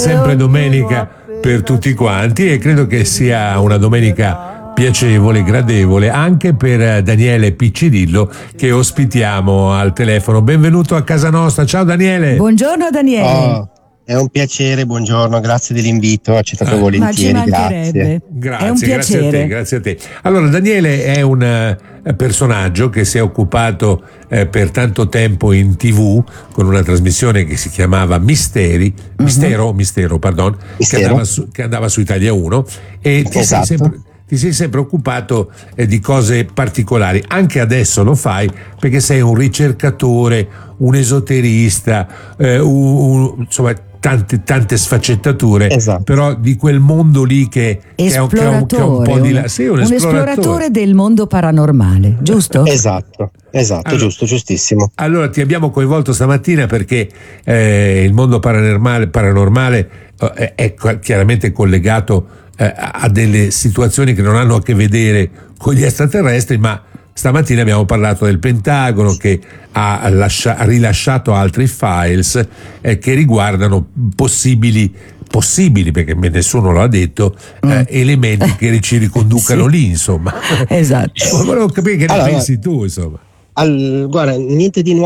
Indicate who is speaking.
Speaker 1: sempre domenica per tutti quanti, e credo che sia una domenica piacevole, gradevole anche per Daniele Piccirillo, che ospitiamo al telefono. Benvenuto a casa nostra. Ciao Daniele.
Speaker 2: Buongiorno Daniele.
Speaker 3: È un piacere, buongiorno, grazie dell'invito, accettato volentieri.
Speaker 2: Ma ci mancherebbe.
Speaker 1: Grazie,
Speaker 2: è un piacere.
Speaker 1: Grazie a te. Allora, Daniele è un personaggio che si è occupato per tanto tempo in TV con una trasmissione che si chiamava Mistero, che andava su Italia 1, e ti sei sempre occupato di cose particolari. Anche adesso lo fai perché sei un ricercatore, un esoterista, insomma tante sfaccettature, esatto. Però di quel mondo lì che è un po' di là. Sei un
Speaker 2: esploratore del mondo paranormale, giusto?
Speaker 3: Esatto, allora, giustissimo.
Speaker 1: Allora ti abbiamo coinvolto stamattina perché il mondo paranormale è chiaramente collegato a delle situazioni che non hanno a che vedere con gli extraterrestri, ma stamattina abbiamo parlato del Pentagono che ha rilasciato altri files che riguardano possibili, perché nessuno lo ha detto, elementi che ci riconducano lì, insomma.
Speaker 2: Esatto.
Speaker 1: Volevo capire che ne pensi tu, insomma.
Speaker 3: Guarda, niente di nuovo